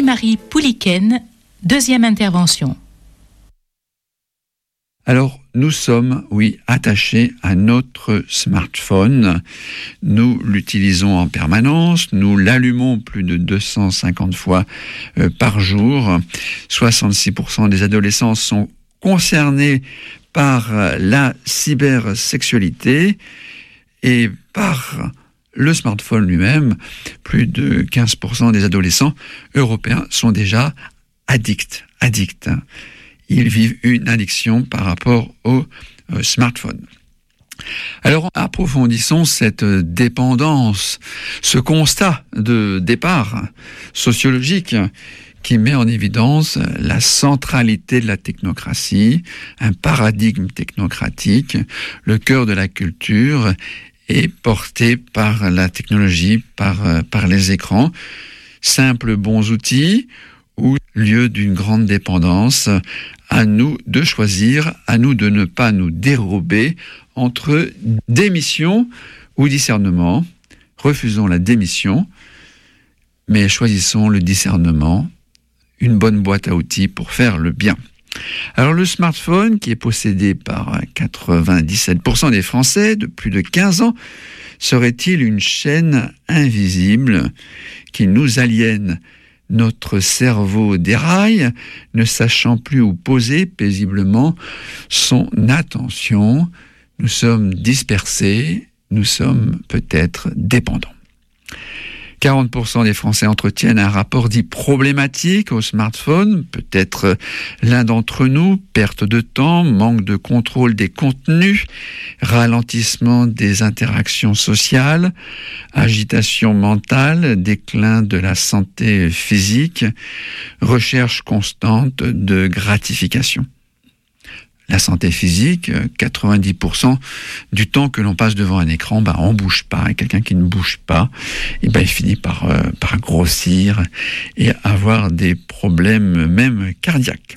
Marie Pouliken, deuxième intervention. Alors, nous sommes, attachés à notre smartphone. Nous l'utilisons en permanence. Nous l'allumons plus de 250 fois par jour. 66% des adolescents sont concernés par la cybersexualité et par le smartphone lui-même. Plus de 15% des adolescents européens sont déjà addicts. Ils vivent une addiction par rapport au smartphone. Alors, approfondissons cette dépendance, ce constat de départ sociologique qui met en évidence la centralité de la technocratie, un paradigme technocratique, le cœur de la culture est porté par la technologie, par les écrans, simples bons outils ou lieu d'une grande dépendance. À nous de choisir, à nous de ne pas nous dérober entre démission ou discernement. Refusons la démission, mais choisissons le discernement, une bonne boîte à outils pour faire le bien. Alors le smartphone, qui est possédé par 97% des Français de plus de 15 ans, serait-il une chaîne invisible qui nous aliène ? Notre cerveau déraille, ne sachant plus où poser paisiblement son attention. Nous sommes dispersés, nous sommes peut-être dépendants. 40% des Français entretiennent un rapport dit problématique au smartphone, peut-être l'un d'entre nous, perte de temps, manque de contrôle des contenus, ralentissement des interactions sociales, agitation mentale, déclin de la santé physique, recherche constante de gratification. La santé physique, 90% du temps que l'on passe devant un écran, on ne bouge pas. Et quelqu'un qui ne bouge pas, il finit par grossir et avoir des problèmes même cardiaques.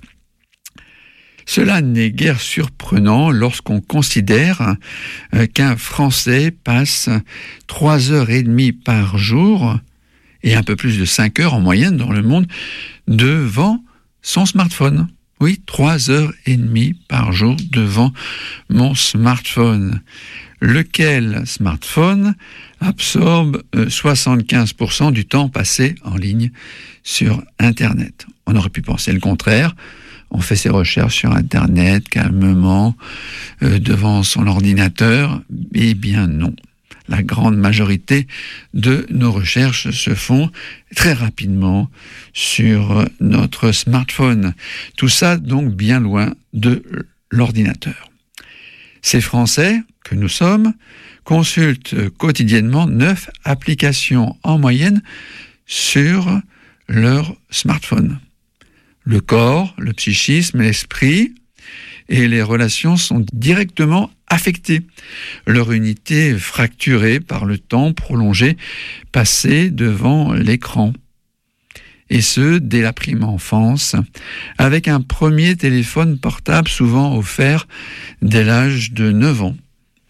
Cela n'est guère surprenant lorsqu'on considère qu'un Français passe 3h30 par jour et un peu plus de 5 heures en moyenne dans le monde devant son smartphone. Oui, 3h30 par jour devant mon smartphone. Lequel smartphone absorbe 75% du temps passé en ligne sur Internet. On aurait pu penser le contraire. On fait ses recherches sur Internet calmement devant son ordinateur. Eh bien non. La grande majorité de nos recherches se font très rapidement sur notre smartphone. Tout ça donc bien loin de l'ordinateur. Ces Français que nous sommes consultent quotidiennement 9 applications en moyenne sur leur smartphone. Le corps, le psychisme, l'esprit et les relations sont directement affectés. Leur unité fracturée par le temps prolongé passé devant l'écran. Et ce, dès la prime enfance, avec un premier téléphone portable souvent offert dès l'âge de 9 ans.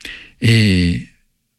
Et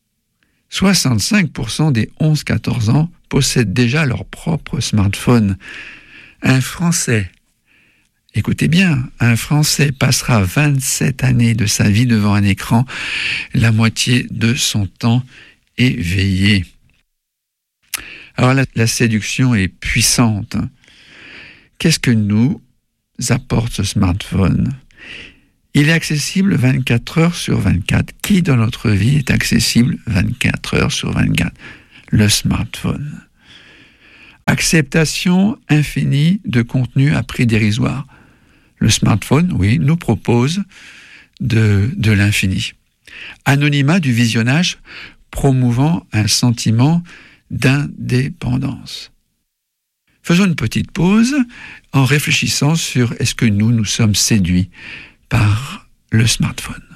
65% des 11-14 ans possèdent déjà leur propre smartphone. Un Français, écoutez bien, un Français passera 27 années de sa vie devant un écran, la moitié de son temps éveillé. Alors la séduction est puissante. Qu'est-ce que nous apporte ce smartphone ? Il est accessible 24 heures sur 24. Qui dans notre vie est accessible 24 heures sur 24 ? Le smartphone. Acceptation infinie de contenu à prix dérisoire. Le smartphone, oui, nous propose de l'infini. Anonymat du visionnage promouvant un sentiment d'indépendance. Faisons une petite pause en réfléchissant sur est-ce que nous sommes séduits par le smartphone.